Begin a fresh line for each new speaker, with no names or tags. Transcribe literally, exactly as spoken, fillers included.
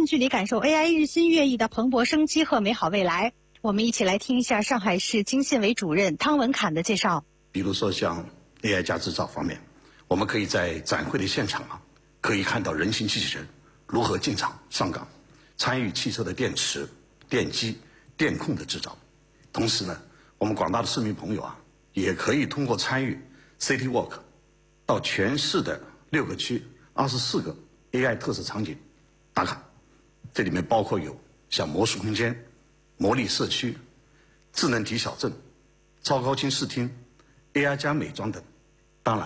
近距离感受 A I 日新月异的蓬勃生机和美好未来。我们一起来听一下上海市经信委主任汤文侃的介绍。
比如说像 A I 加制造方面，我们可以在展会的现场啊，可以看到人形机器人如何进场上岗，参与汽车的电池、电机、电控的制造。同时呢，我们广大的市民朋友啊，也可以通过参与 City Walk， 到全市的六个区、二十四个 A I 特色场景打卡。这里面包括有像魔术空间、魔力社区、智能体小镇、超高清视听、A I 加美妆等。